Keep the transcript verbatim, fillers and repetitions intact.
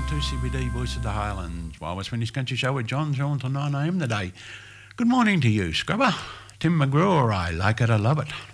two C B D, Voice of the Highlands, Wild West Finnish Country Show with John John till nine a m today. Good morning to you, Scrubber. Tim McGraw, I like it, I love it.